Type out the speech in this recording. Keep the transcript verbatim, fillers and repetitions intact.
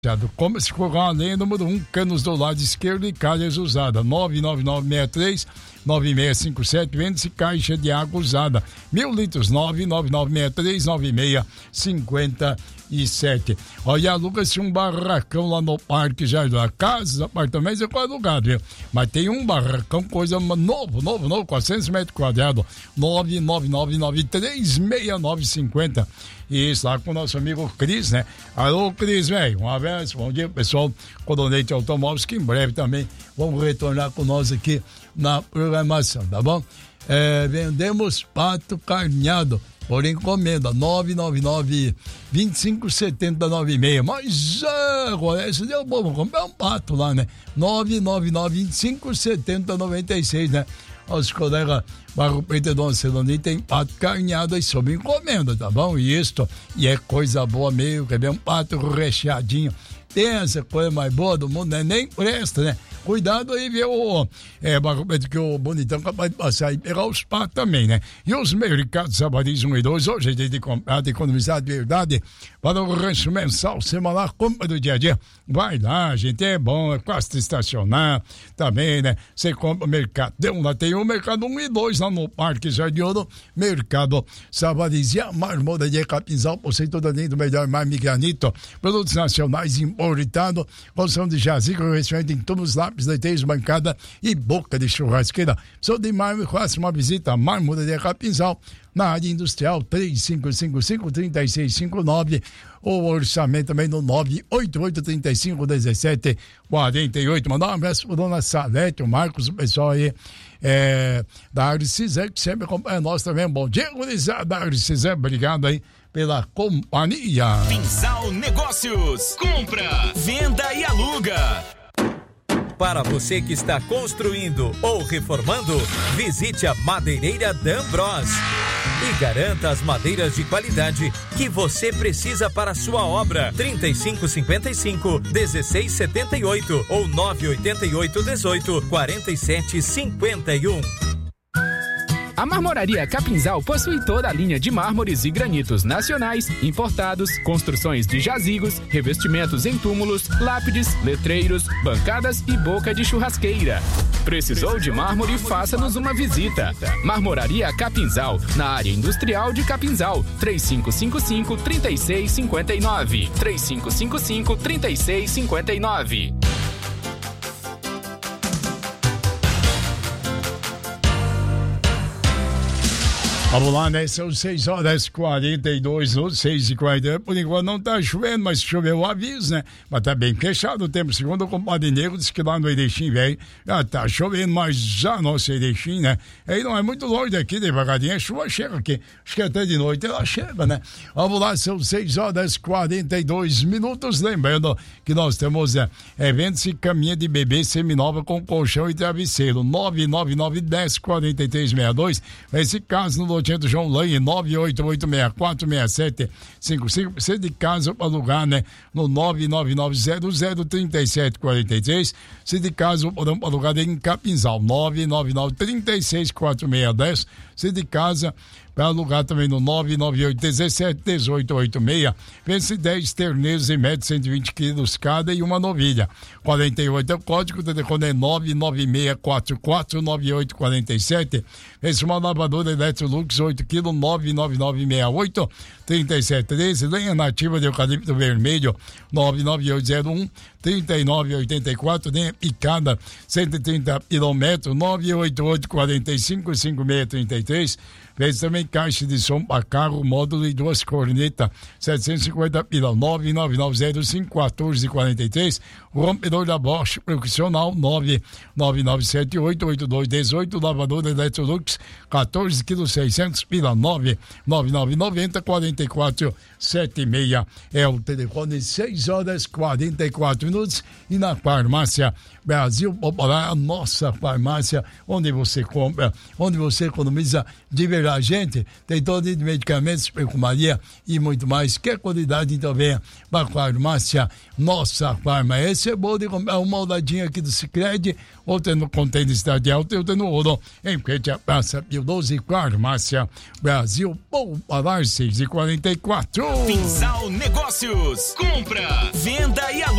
Como se for a lenha número um, canos do lado esquerdo e calhas usada. nove nove nove seis três nove seis cinco sete, vende-se caixa de água usada. Mil litros, nove nove nove seis três nove seis cinco sete. Olha, aluga-se um barracão lá no Parque Jardim. Casas, apartamentos é quase alugado, viu? Mas tem um barracão, coisa novo, novo, novo, quatrocentos metros quadrados. nove nove nove nove três seis nove cinco zero. Isso, lá com o nosso amigo Cris, né? Alô, Cris, velho, um abraço, bom dia, pessoal. Codonete Automóveis, que em breve também vamos retornar com nós aqui na programação, tá bom? É, vendemos pato carneado por encomenda, nove nove nove vinte e cinco setenta noventa e seis. Mas agora, esse deu bom, vamos comprar um pato lá, né? nove nove nove vinte e cinco setenta noventa e seis, né? Os colegas Barro Preto e Dona Celoni tem pato carneado aí sob encomenda, tá bom? E isto, e é coisa boa mesmo, quer ver um pato recheadinho. Tem essa coisa mais boa do mundo, né? Nem presta, né? Cuidado aí, viu? É, Barro Preto, que o bonitão é capaz de passar e pegar os patos também, né? E os mercados Sabaris um e dois, hoje é dia de comprar, de economizar de verdade, para o rancho mensal, semanal, compra do dia a dia. Vai lá, gente, é bom, é fácil de estacionar também, né? Você compra o Mercadão, lá tem o Mercado um e dois, lá no Parque Jardim Ouro, Mercado Sabaris. E a marmota de Capinzal, você toda dentro do melhor marme granito, produtos nacionais importados, construção de jazigo, restaurante em todos os lápis, leiteiros, bancada e boca de churrasqueira. Sou de mármore, faça uma visita à Marmota de Capinzal, na área industrial, três cinco cinco cinco, três seis cinco nove, ou orçamento também no nove oito oito, três cinco, um sete quatro oito. Mandar um abraço para dona Salete, o Marcos, o pessoal aí é, da Arcisã, que sempre acompanha nós também. Bom dia, gurizada da Arcisã, obrigado aí pela companhia. Pinzal Negócios, compra, venda e aluga. Para você que está construindo ou reformando, visite a Madeireira D'Ambros e garanta as madeiras de qualidade que você precisa para a sua obra. trinta e cinco cinquenta e cinco, dezesseis setenta e oito ou nove oito oito, dezoito, quarenta e sete cinquenta e um. A Marmoraria Capinzal possui toda a linha de mármores e granitos nacionais, importados, construções de jazigos, revestimentos em túmulos, lápides, letreiros, bancadas e boca de churrasqueira. Precisou de mármore? Faça-nos uma visita. Marmoraria Capinzal, na área industrial de Capinzal. três cinco cinco cinco, três seis cinco nove. três cinco cinco cinco, três seis cinco nove. Vamos lá, né? São seis horas e quarenta e dois, ou seis e quarenta. Por enquanto não tá chovendo, mas choveu o aviso, né? Mas tá bem fechado o tempo. Segundo o compadre Negro, disse que lá no Erechim, velho, já tá chovendo, mas já nosso Erechim, né? Aí não é muito longe daqui, devagarinho, a chuva chega aqui. Acho que até de noite ela chega, né? Vamos lá, são seis horas e quarenta e dois minutos. Lembrando que nós temos é, eventos e caminha de bebê seminova com colchão e travesseiro. nove nove nove, dez, quarenta e três, sessenta e dois. Esse caso no do João Lange, nove oito oito seis quatro seis sete cinco cinco. Você de casa para alugar, né? No nove nove nove zero zero três sete quatro três. Se de casa para alugar em Capinzal, nove nove nove três seis quatro seis um zero. Se de casa para alugar também no nove nove oito dezessete dezoito oitenta e seis. Vence dez terneiros em média, cento e vinte quilos cada e uma novilha. quarenta e oito é o código, o telefone é nove nove seis quatro quatro nove oito quatro sete. Vence uma lavadora Electrolux oito quilos, nove nove nove seis oito três sete três. Lenha nativa de eucalipto vermelho, nove nove oito zero um três nove oito quatro. Lenha picada, cento e trinta quilômetros, nove oito oito quatro cinco cinco seis três três. Fez também caixa de som para carro, módulo e duas cornetas, setecentos e cinquenta pila, nove nove nove zero cinco quatro quatro três. O rompedor da Bosch profissional, nove nove nove sete oito oito dois um oito. Lavador Electrolux, quatorze quilos, seiscentos pila, nove nove nove nove zero quatro quatro sete seis. É o telefone, seis horas e quarenta e quatro minutos. E na farmácia Brasil Popular, a nossa farmácia, onde você compra, onde você economiza de verdade. pra gente. Tem todo tipo de medicamentos, perfumaria e muito mais. Quer qualidade, então venha pra farmácia Nossa Farma. Esse é bom de comprar uma olhadinha aqui do Sicredi, ou tendo contêiner Cidade Alta, ou tendo ouro, em frente à Praça Pio doze, Farmácia Brasil. Bom, falar seis e quarenta e quatro. Pinsal Negócios. Compra, venda e aluga.